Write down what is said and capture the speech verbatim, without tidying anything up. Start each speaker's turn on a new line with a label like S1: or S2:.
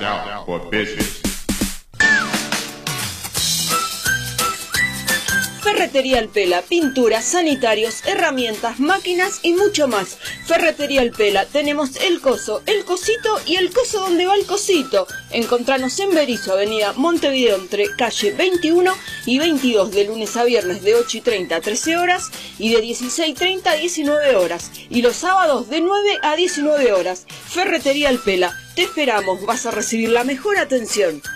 S1: out for business.
S2: Ferretería El Pela, pinturas, sanitarios, herramientas, máquinas y mucho más. Ferretería El Pela, tenemos el coso, el cosito y el coso donde va el cosito. Encontranos en Berisso, avenida Montevideo, entre calle veintiuno y veintidós, de lunes a viernes de ocho y treinta a trece horas y de dieciséis y treinta a diecinueve horas. Y los sábados de nueve a diecinueve horas. Ferretería El Pela, te esperamos, vas a recibir la mejor atención.